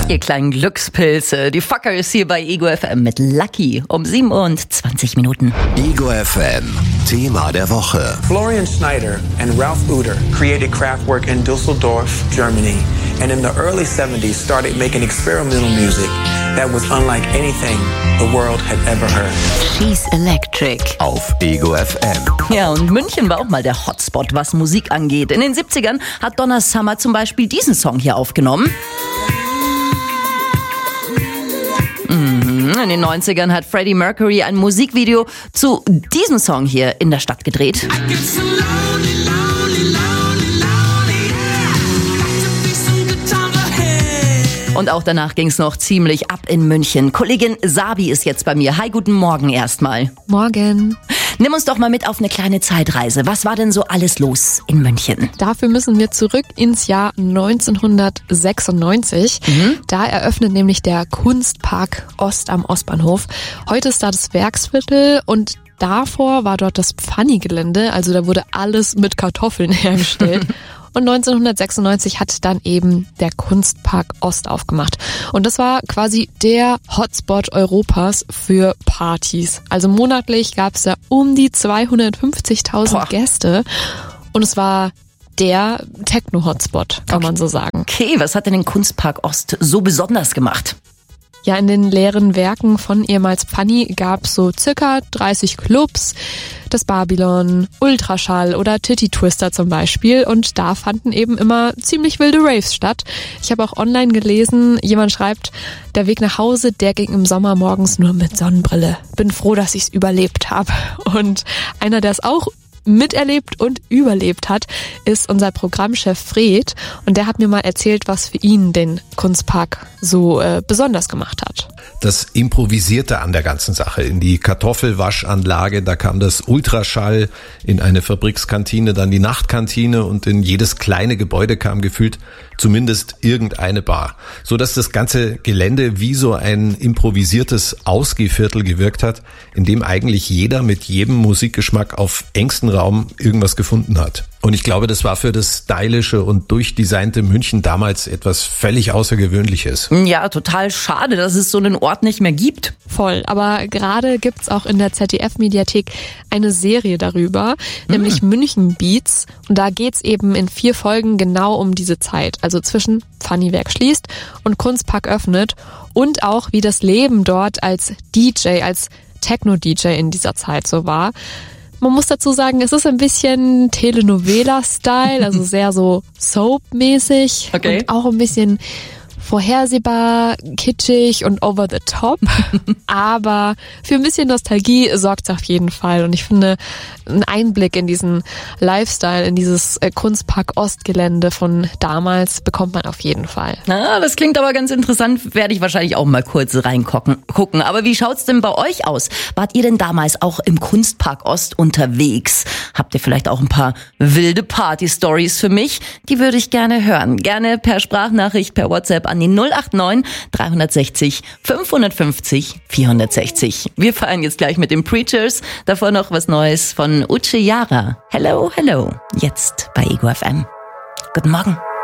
Ihr kleinen Glückspilze. Die Fucker ist hier bei Ego FM mit Lucky um 7:20. Ego FM, Thema der Woche. Florian Schneider and Ralph Uter created Kraftwerk in Düsseldorf, Germany, and in the early 70s started making experimental music that was unlike anything the world had ever heard. She's Electric. Auf Ego FM. Ja, und München war auch mal der Hotspot, was Musik angeht. In den 70ern hat Donna Summer zum Beispiel diesen Song hier aufgenommen. In den 90ern hat Freddie Mercury ein Musikvideo zu diesem Song hier in der Stadt gedreht. Und auch danach ging es noch ziemlich ab in München. Kollegin Sabi ist jetzt bei mir. Hi, guten Morgen erstmal. Morgen. Nimm uns doch mal mit auf eine kleine Zeitreise. Was war denn so alles los in München? Dafür müssen wir zurück ins Jahr 1996. Da eröffnet nämlich der Kunstpark Ost am Ostbahnhof. Heute ist da das Werksviertel und davor war dort das Pfanni-Gelände. Also da wurde alles mit Kartoffeln hergestellt. Und 1996 hat dann eben der Kunstpark Ost aufgemacht. Und das war quasi der Hotspot Europas für Partys. Also monatlich gab es da um die 250.000 Gäste. Und es war der Techno-Hotspot, kann man so sagen. Okay, was hat denn den Kunstpark Ost so besonders gemacht? Ja, in den leeren Werken von ehemals Pfanni gab es so circa 30 Clubs, das Babylon, Ultraschall oder Titty Twister zum Beispiel, und da fanden eben immer ziemlich wilde Raves statt. Ich habe auch online gelesen, jemand schreibt, der Weg nach Hause, der ging im Sommer morgens nur mit Sonnenbrille. Bin froh, dass ich's überlebt habe. Und einer, der es auch miterlebt und überlebt hat, ist unser Programmchef Fred, und der hat mir mal erzählt, was für ihn den Kunstpark so besonders gemacht hat. Das Improvisierte an der ganzen Sache. In die Kartoffelwaschanlage, da kam das Ultraschall, in eine Fabrikskantine, dann die Nachtkantine, und in jedes kleine Gebäude kam gefühlt zumindest irgendeine Bar. So dass das ganze Gelände wie so ein improvisiertes Ausgehviertel gewirkt hat, in dem eigentlich jeder mit jedem Musikgeschmack auf engstem Raum irgendwas gefunden hat. Und ich glaube, das war für das stylische und durchdesignte München damals etwas völlig Außergewöhnliches. Ja, total schade, dass es so einen Ort nicht mehr gibt. Voll, aber gerade gibt's auch in der ZDF-Mediathek eine Serie darüber, nämlich München Beats. Und da geht's eben in 4 Folgen genau um diese Zeit, also zwischen Pfanniwerk schließt und Kunstpark öffnet, und auch wie das Leben dort als DJ, als Techno-DJ in dieser Zeit so war. Man muss dazu sagen, es ist ein bisschen Telenovela-Style, also sehr so Soap-mäßig. Okay. Und auch ein bisschen vorhersehbar, kitschig und over the top. Aber für ein bisschen Nostalgie sorgt es auf jeden Fall. Und ich finde, ein Einblick in diesen Lifestyle, in dieses Kunstpark Ostgelände von damals bekommt man auf jeden Fall. Na, das klingt aber ganz interessant. Werde ich wahrscheinlich auch mal kurz reingucken. Aber wie schaut's denn bei euch aus? Wart ihr denn damals auch im Kunstpark Ost unterwegs? Habt ihr vielleicht auch ein paar wilde Party-Stories für mich? Die würde ich gerne hören. Gerne per Sprachnachricht, per WhatsApp an die 089 360 550 460. Wir feiern jetzt gleich mit den Preachers. Davor noch was Neues von Uche Yara. Hello, hello. Jetzt bei Ego FM. Guten Morgen.